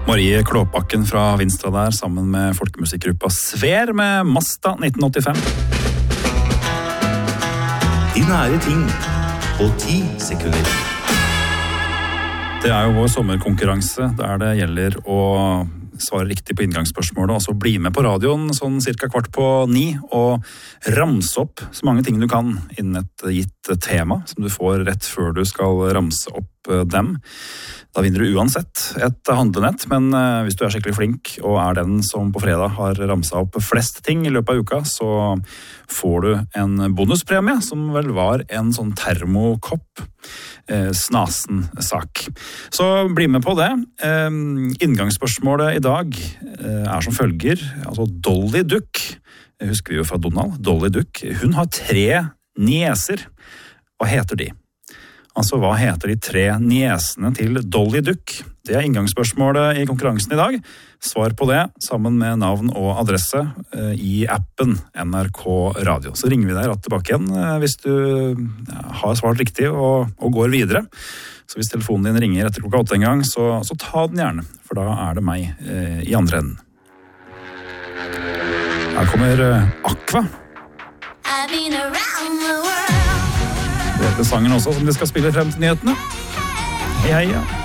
Marie Klåbakken fra Vinstra der, sammen med folkemusikkgruppa Sver med Masta 1985. De nære ting på 10 sekunder. Det jo vår sommerkonkurranse, der det gjelder å svare riktig på inngangsspørsmålet, altså bli med på radioen sånn cirka 8:15 og ramse opp så mange ting du kan innen et gitt tema som du får rett før du skal ramse opp dem. Da vinner du uansett et handlenett, men hvis du skikkelig flink og den som på fredag har ramset opp flest ting i løpet av uka, så får du en bonuspremie som vel var en sånn termokopp. Snasen sak. Så bli med på det. Inngangsspørsmålet i dag som følger, altså Dolly Duck, husker vi jo fra Donald, Dolly Duck, hun har 3 nieser. Hva heter de? Altså, hva heter de 3 niesene til Dolly Duck? Det inngangsspørsmålet i konkurransen i dag. Svar på det sammen med navn og adresse i appen NRK Radio. Så ringer vi deg rett tilbake igjen hvis du har svart riktig og går videre. Så hvis telefonen din ringer etter klokka 8 en gang, så ta den gjerne, for da det meg i andre enden. Her kommer Aqua. Det sangen også som de skal spille frem til nyhetene. Hei, hei, ja.